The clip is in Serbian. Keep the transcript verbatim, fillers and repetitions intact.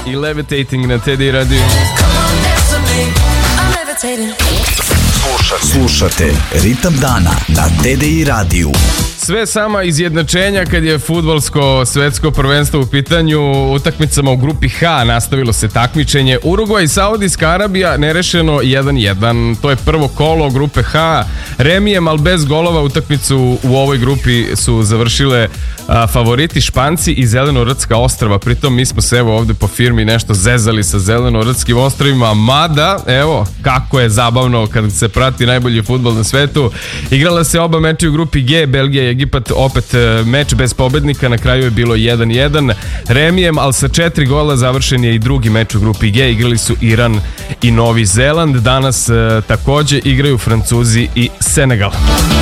i Levitating na T D Radio. Slušate, slušate Ritam dana na T D I radiju. Sve sama izjednačenja kad je fudbalsko svetsko prvenstvo u pitanju. Utakmicama u grupi H nastavilo se takmičenje. Urugvaj i Saudijska Arabija nerešeno jedan jedan. To je prvo kolo grupe H. Remijem, ali bez golova, utakmicu u ovoj grupi su završile a, favoriti Španci i Zelenorodska ostrva. Pritom mi smo se evo ovde po firmi nešto zezali sa Zelenorodskim ostrvima, mada evo kako je zabavno kad se prati najbolji fudbal na svetu. Igrala se oba meča u grupi G, Belgija i Egipat, opet meč bez pobednika, na kraju je bilo jedan jedan. Remijem, ali sa četiri gola završen je i drugi meč u grupi G. Igrali su Iran i Novi Zeland. Danas takođe igraju Francuzi i Senegal.